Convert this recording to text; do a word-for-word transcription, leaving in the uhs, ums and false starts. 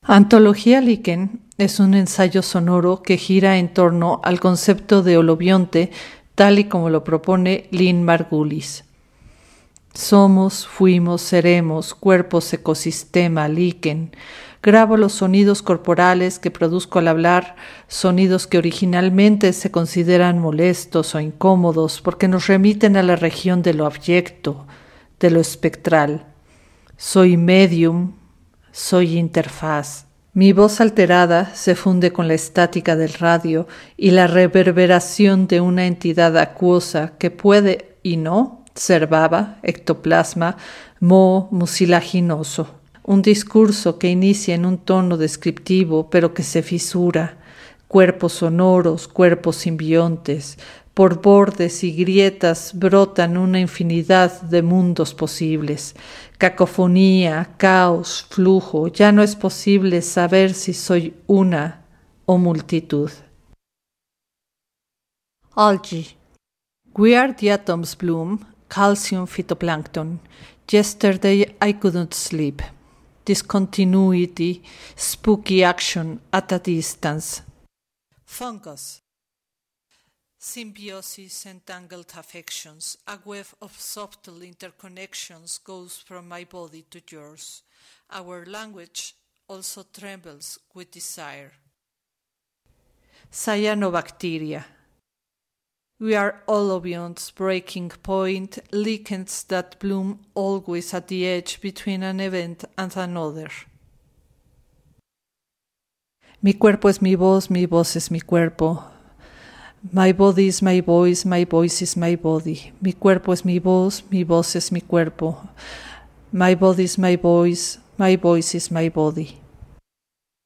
Antología Líquen es un ensayo sonoro que gira en torno al concepto de holobionte tal y como lo propone Lynn Margulis. Somos, fuimos, seremos, cuerpos, ecosistema, líquen. Grabo los sonidos corporales que produzco al hablar, sonidos que originalmente se consideran molestos o incómodos porque nos remiten a la región de lo abyecto, de lo espectral. Soy medium, soy interfaz. Mi voz alterada se funde con la estática del radio y la reverberación de una entidad acuosa que puede y no ser baba, ectoplasma, moho mucilaginoso. Un discurso que inicia en un tono descriptivo pero que se fisura. Cuerpos sonoros, cuerpos simbiontes. Por bordes y grietas brotan una infinidad de mundos posibles. Cacofonía, caos, flujo. Ya no es posible saber si soy una o multitud. Algae. We are the atoms bloom, calcium phytoplankton. Yesterday I couldn't sleep. Discontinuity, spooky action at a distance. Fungus. Symbiosis, entangled affections, a web of subtle interconnections goes from my body to yours. Our language also trembles with desire. Cyanobacteria. We are holobionts, breaking point, lichens that bloom always at the edge between an event and another. Mi cuerpo es mi voz, mi voz es mi cuerpo. My body is my voice, my voice is my body. Mi cuerpo es mi voz, mi voz es mi cuerpo. My body is my voice, my voice is my body.